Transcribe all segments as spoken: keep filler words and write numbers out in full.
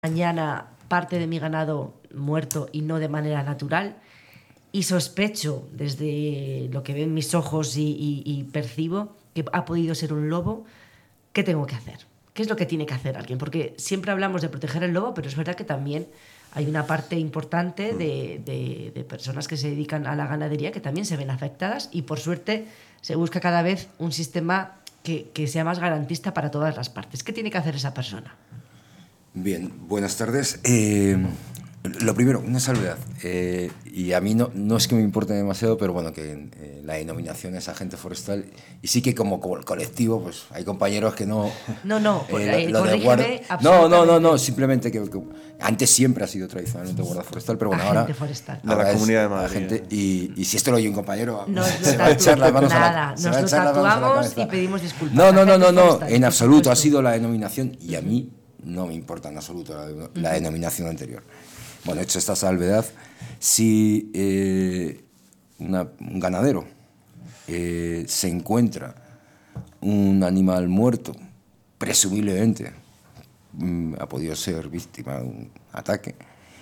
mañana parte de mi ganado muerto y no de manera natural, y sospecho desde lo que ven mis ojos y, y, y percibo que ha podido ser un lobo, ¿qué tengo que hacer? ¿Qué es lo que tiene que hacer alguien? Porque siempre hablamos de proteger el lobo, pero es verdad que también hay una parte importante de, de, de personas que se dedican a la ganadería que también se ven afectadas, y por suerte se busca cada vez un sistema que, que sea más garantista para todas las partes. ¿Qué tiene que hacer esa persona? Bien, buenas tardes. Eh, lo primero, una salvedad. Eh, y a mí no, no es que me importe demasiado, pero bueno, que eh, la denominación es agente forestal. Y sí que como, como colectivo, pues hay compañeros que no... No, no, pues, eh, eh, lo, lo de corrígeme guarda... No, no, no, no, absolutamente. simplemente que, que antes siempre ha sido tradicionalmente guarda forestal, pero bueno, Agente ahora... forestal. De la ahora es Comunidad de Madrid, agente, ¿eh? y, y si esto lo oye un compañero, Nos se lo va a echar las manos Nada, a la, se nos va a lo echar las manos a la tatuamos cabeza. y pedimos disculpas. No, no, no, no, Agentes no, forestales, en por absoluto, ha supuesto. sido la denominación, y a mí no me importa en absoluto la, la Ujú. denominación anterior. Bueno, hecho esta salvedad, si eh, una, un ganadero eh, se encuentra un animal muerto, presumiblemente mm, ha podido ser víctima de un ataque,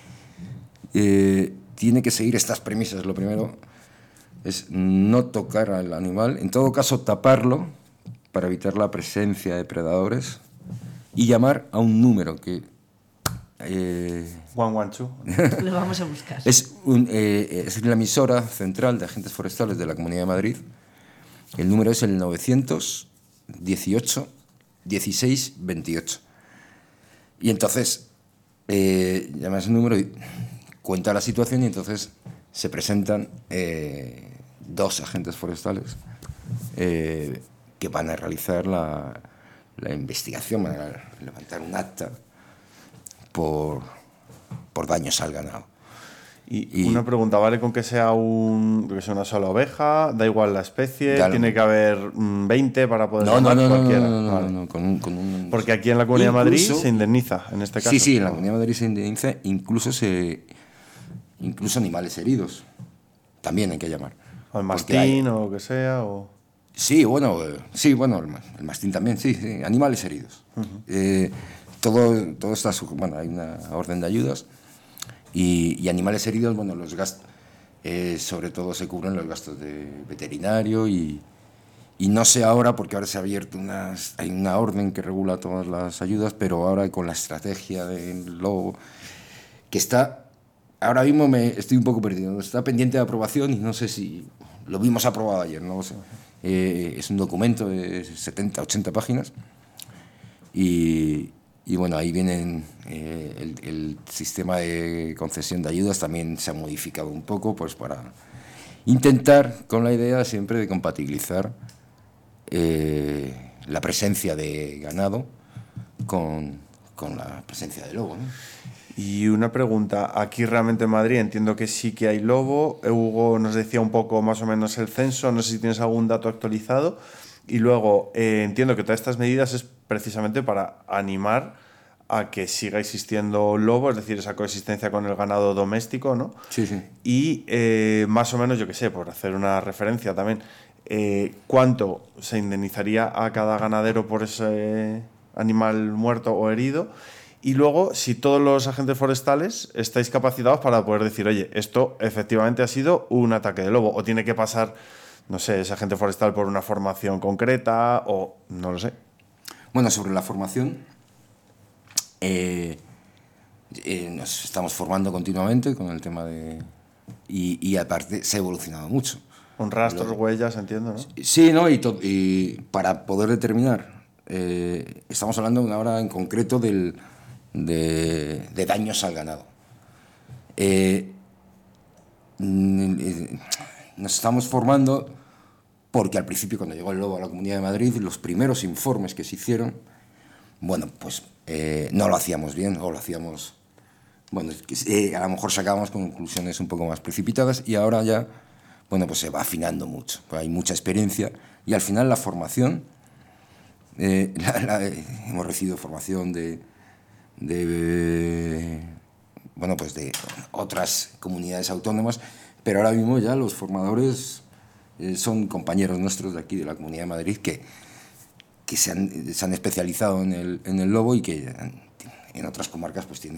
eh, tiene que seguir estas premisas. Lo primero es no tocar al animal, en todo caso taparlo para evitar la presencia de predadores, y llamar a un número que... Eh, One One Two. Lo vamos a buscar. es, un, eh, es la emisora central de agentes forestales de la Comunidad de Madrid. El número es el novecientos dieciocho dieciséis veintiocho. Y entonces eh, llama a ese número y cuenta la situación, y entonces se presentan eh, dos agentes forestales eh, que van a realizar la, la investigación, van a levantar un acta por, por daños al ganado. Y, Y- una pregunta, ¿vale con que sea, un, que sea una sola oveja? ¿Da igual la especie? Da lo ¿Tiene mismo. que haber mm, veinte para poder No, no, llamar? no, no, no, Cualquiera. no, no, Vale. no, no, con un, con un- Porque aquí en la Comunidad de Madrid Incluso- se indemniza, en este caso. Sí, sí, en la Comunidad de Madrid se indemniza, incluso, se, incluso animales heridos. También hay que llamar. O el Porque hay- mastín o lo que sea. O... Sí, bueno, eh, sí, bueno, el, ma- el mastín también, sí, sí, animales heridos. Eh, todo, todo está, su- bueno, hay una orden de ayudas, y, y animales heridos, bueno, los gastos, eh, sobre todo se cubren los gastos de veterinario, y, y no sé ahora, porque ahora se ha abierto unas, hay una orden que regula todas las ayudas, pero ahora con la estrategia del lobo, que está, ahora mismo me estoy un poco perdido, está pendiente de aprobación, y no sé si lo vimos aprobado ayer, no lo sé. Eh, es un documento de setenta, ochenta páginas, y, y bueno, ahí vienen eh, el, el sistema de concesión de ayudas también se ha modificado un poco, pues para intentar, con la idea siempre de compatibilizar eh, la presencia de ganado con, con la presencia de lobo, ¿no? Y una pregunta, aquí realmente en Madrid entiendo que sí que hay lobo. Hugo nos decía un poco más o menos el censo, no sé si tienes algún dato actualizado. Y luego eh, entiendo que todas estas medidas es precisamente para animar a que siga existiendo lobo, es decir, esa coexistencia con el ganado doméstico, ¿no? Sí, sí. Y eh, más o menos, yo qué sé, por hacer una referencia también, eh, ¿cuánto se indemnizaría a cada ganadero por ese animal muerto o herido? Y luego, si todos los agentes forestales estáis capacitados para poder decir, oye, esto efectivamente ha sido un ataque de lobo, o tiene que pasar, no sé, ese agente forestal por una formación concreta, o no lo sé. Bueno, sobre la formación, eh, eh, nos estamos formando continuamente con el tema de... Y, y aparte se ha evolucionado mucho. Con rastros, Lo- huellas, entiendo, ¿no? Sí, ¿no? Y, to- y para poder determinar, eh, estamos hablando ahora en concreto del, de, de daños al ganado. Eh, mm, eh, nos estamos formando porque al principio, cuando llegó el lobo a la Comunidad de Madrid, los primeros informes que se hicieron, bueno, pues eh, no lo hacíamos bien, o lo hacíamos... Bueno, es que, eh, a lo mejor sacábamos conclusiones un poco más precipitadas, y ahora ya, bueno, pues se va afinando mucho. Pues hay mucha experiencia, y al final la formación, eh, la- la- eh, hemos recibido formación de, de, bueno, pues de otras comunidades autónomas, pero ahora mismo ya los formadores eh, son compañeros nuestros de aquí, de la Comunidad de Madrid, que, que se, han, se han especializado en el, en el lobo, y que en otras comarcas pues tienen